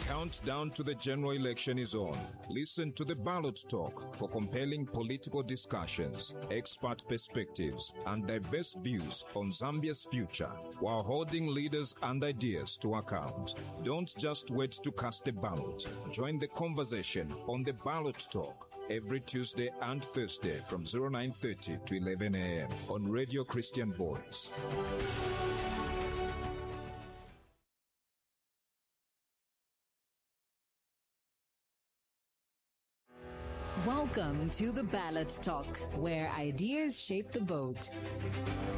countdown to the general election is on. Listen to the Ballot Talk for compelling political discussions, expert perspectives, and diverse views on Zambia's future, while holding leaders and ideas to account. Don't just wait to cast a ballot. Join the conversation on the Ballot Talk every Tuesday and Thursday from 09:30 to 11 a.m. on Radio Christian Voice. Welcome to the Ballot Talk, where ideas shape the vote.